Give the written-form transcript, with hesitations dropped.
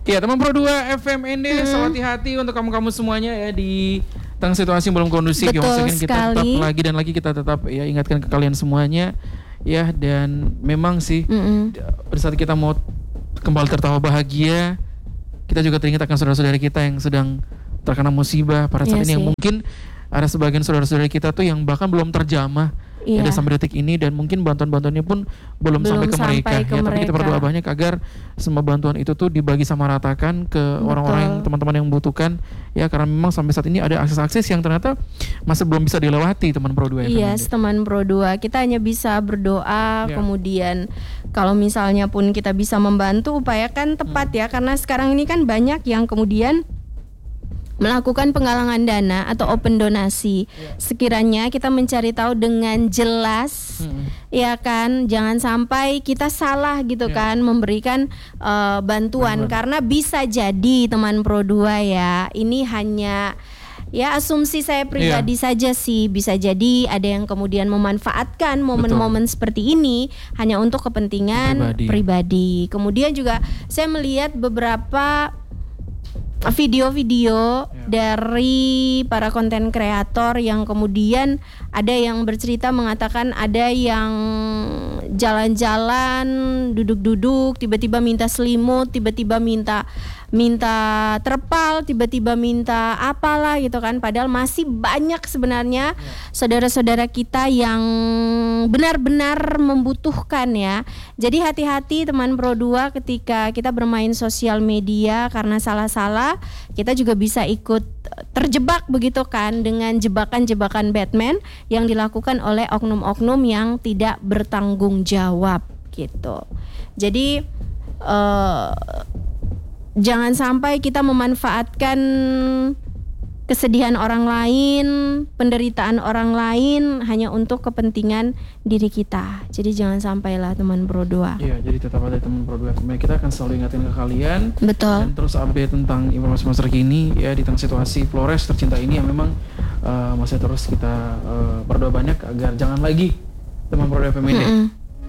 Ya teman Pro 2 FMND, selamat hati untuk kamu-kamu semuanya ya di tengah situasi yang belum kondusif. Betul ya, kita sekali. tetap lagi dan lagi kita tetap ya ingatkan ke kalian semuanya ya, dan memang sih pada saat kita mau kembali tertawa bahagia, kita juga teringat akan saudara-saudara kita yang sedang terkena musibah pada saat ini, yang mungkin ada sebagian saudara-saudara kita tuh yang bahkan belum terjamah ada sampai detik ini, dan mungkin bantuan-bantuannya pun belum sampai ke mereka. Tapi kita berdoa banyak agar semua bantuan itu tuh dibagi sama ratakan ke orang-orang, teman-teman yang membutuhkan ya, karena memang sampai saat ini ada akses-akses yang ternyata masih belum bisa dilewati teman Pro 2 ya. Yes, teman Pro 2, kita hanya bisa berdoa, kemudian kalau misalnya pun kita bisa membantu, upayakan tepat ya, karena sekarang ini kan banyak yang kemudian melakukan penggalangan dana atau open donasi. Sekiranya kita mencari tahu dengan jelas, ya kan, jangan sampai kita salah gitu kan memberikan bantuan, karena bisa jadi teman Pro 2 ya, ini hanya ya asumsi saya pribadi saja sih, bisa jadi ada yang kemudian memanfaatkan momen-momen seperti ini hanya untuk kepentingan pribadi. Kemudian juga saya melihat beberapa video-video dari para konten kreator yang kemudian ada yang bercerita mengatakan ada yang jalan-jalan, duduk-duduk, tiba-tiba minta selimut, tiba-tiba minta terpal, tiba-tiba minta apalah gitu kan, padahal masih banyak sebenarnya saudara-saudara kita yang benar-benar membutuhkan ya. Jadi hati-hati teman Pro 2 ketika kita bermain sosial media, karena salah-salah kita juga bisa ikut terjebak begitu kan dengan jebakan-jebakan Batman yang dilakukan oleh oknum-oknum yang tidak bertanggung jawab gitu. Jadi jangan sampai kita memanfaatkan kesedihan orang lain, penderitaan orang lain hanya untuk kepentingan diri kita. Jadi jangan sampailah teman Pro 2. Iya, jadi tetap ada teman Pro 2. Kita akan selalu ingatin ke kalian. Betul. Dan terus update tentang informasi terkini ya di tengah situasi Flores tercinta ini yang memang masih terus kita berdoa banyak agar jangan lagi teman Pro 2 FMND